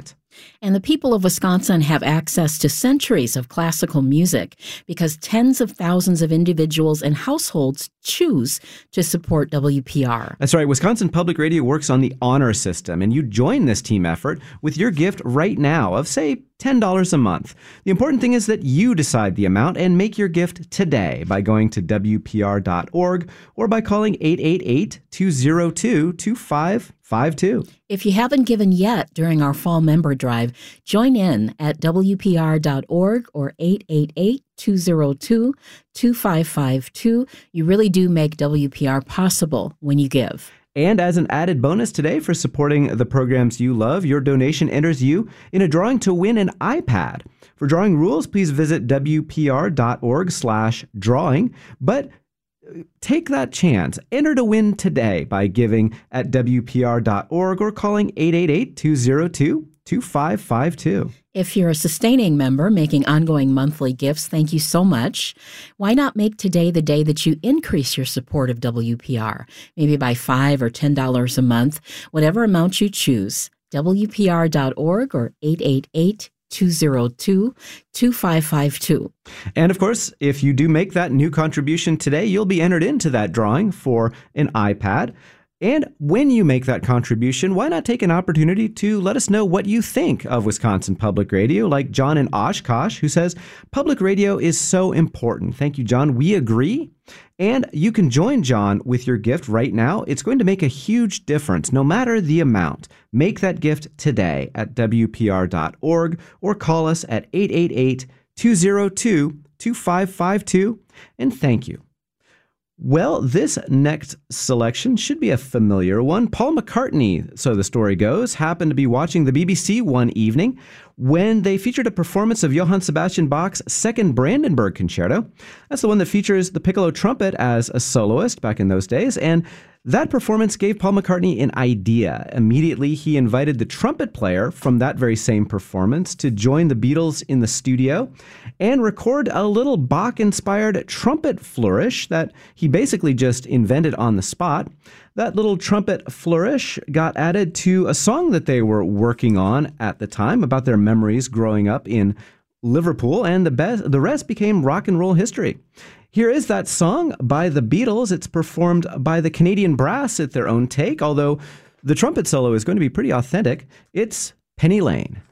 that. And the people of Wisconsin have access to centuries of classical music because tens of thousands of individuals and households choose to support WPR. That's right. Wisconsin Public Radio works on the honor system, and you join this team effort with your gift right now of, say, $10 a month. The important thing is that you decide the amount and make your gift today by going to WPR.org or by calling 888-202-2552. If you haven't given yet during our fall member drive, join in at WPR.org or 888-202-2552. You really do make WPR possible when you give. And as an added bonus today for supporting the programs you love, your donation enters you in a drawing to win an iPad. For drawing rules, please visit WPR.org/drawing. But take that chance. Enter to win today by giving at WPR.org or calling 888-202-2552. If you're a sustaining member making ongoing monthly gifts, thank you so much. Why not make today the day that you increase your support of WPR? Maybe by $5 or $10 a month, whatever amount you choose. WPR.org or 888-202-2552. And of course, if you do make that new contribution today, you'll be entered into that drawing for an iPad. And when you make that contribution, why not take an opportunity to let us know what you think of Wisconsin Public Radio, like John in Oshkosh, who says, public radio is so important. Thank you, John. We agree. And you can join John with your gift right now. It's going to make a huge difference, no matter the amount. Make that gift today at WPR.org or call us at 888-202-2552. And thank you. Well, this next selection should be a familiar one. Paul McCartney, so the story goes, happened to be watching the BBC one evening when they featured a performance of Johann Sebastian Bach's Second Brandenburg Concerto. That's the one that features the piccolo trumpet as a soloist back in those days. And that performance gave Paul McCartney an idea. Immediately, he invited the trumpet player from that very same performance to join the Beatles in the studio and record a little Bach-inspired trumpet flourish that he basically just invented on the spot. That little trumpet flourish got added to a song that they were working on at the time about their memories growing up in Liverpool, and the rest became rock and roll history. Here is that song by the Beatles. It's performed by the Canadian Brass at their own take, although the trumpet solo is going to be pretty authentic. It's Penny Lane.